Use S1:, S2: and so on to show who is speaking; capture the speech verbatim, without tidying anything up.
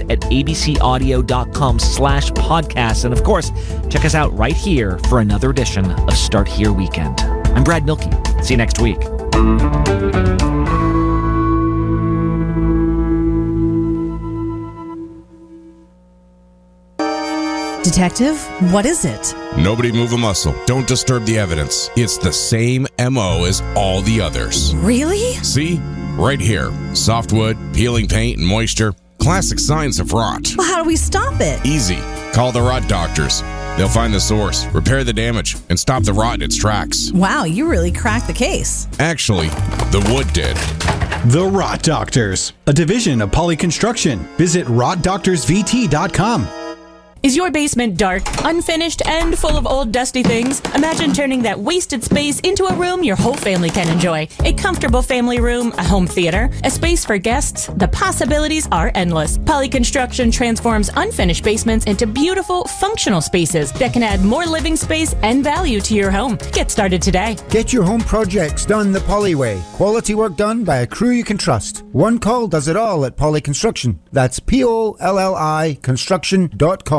S1: at abcaudio.com slash podcast. And of course, check us out right here for another edition of Start Here Weekend. I'm Brad Milkey. See you next week.
S2: Detective, what is it?
S3: Nobody move a muscle. Don't disturb the evidence. It's the same M O as all the others.
S2: Really?
S3: See? Right here. Softwood, peeling paint, and moisture. Classic signs of rot.
S2: Well, how do we stop it?
S3: Easy. Call the rot doctors. They'll find the source, repair the damage, and stop the rot in its tracks.
S2: Wow, you really cracked the case.
S3: Actually, the wood did.
S4: The Rot Doctors, a division of Poly Construction. Visit rot doctors v t dot com.
S5: Is your basement dark, unfinished, and full of old dusty things? Imagine turning that wasted space into a room your whole family can enjoy. A comfortable family room, a home theater, a space for guests. The possibilities are endless. Poly Construction transforms unfinished basements into beautiful, functional spaces that can add more living space and value to your home. Get started today.
S6: Get your home projects done the Poly way. Quality work done by a crew you can trust. One call does it all at Poly Construction. That's P O L L I construction dot com.